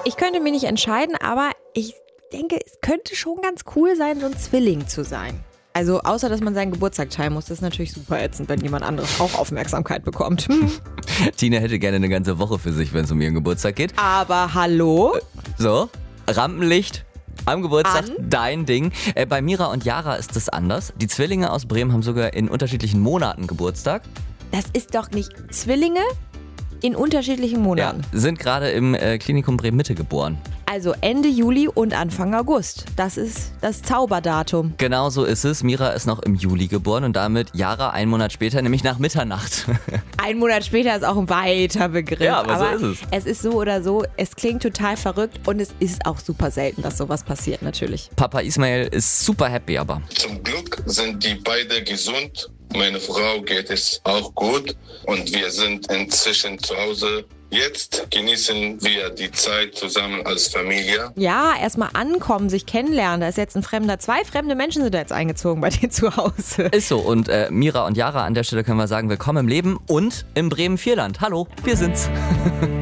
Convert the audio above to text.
Ich könnte mich nicht entscheiden, aber ich denke, es könnte schon ganz cool sein, so ein Zwilling zu sein. Also außer, dass man seinen Geburtstag teilen muss, das ist natürlich super ätzend, wenn jemand anderes auch Aufmerksamkeit bekommt. Tina hätte gerne eine ganze Woche für sich, wenn es um ihren Geburtstag geht. Aber hallo? So, Rampenlicht am Geburtstag, dein Ding. Bei Mira und Yara ist das anders. Die Zwillinge aus Bremen haben sogar in unterschiedlichen Monaten Geburtstag. Das ist doch nicht Zwillinge in unterschiedlichen Monaten. Ja, sind gerade im Klinikum Bremen-Mitte geboren. Also Ende Juli und Anfang August. Das ist das Zauberdatum. Genau so ist es. Mira ist noch im Juli geboren und damit Yara einen Monat später, nämlich nach Mitternacht. Ein Monat später ist auch ein weiter Begriff. Ja, aber so ist es. Es ist so oder so, es klingt total verrückt und es ist auch super selten, dass sowas passiert natürlich. Papa Ismail ist super happy, aber Zum Glück sind die beide gesund. Meine Frau geht es auch gut und wir sind inzwischen zu Hause. Jetzt genießen wir die Zeit zusammen als Familie. Ja, erstmal ankommen, sich kennenlernen. Da ist jetzt ein Fremder. 2 fremde Menschen sind da jetzt eingezogen bei dir zu Hause. ist so. Und Mira und Yara, an der Stelle können wir sagen, willkommen im Leben und im Bremen-Vierland. Hallo, wir sind's.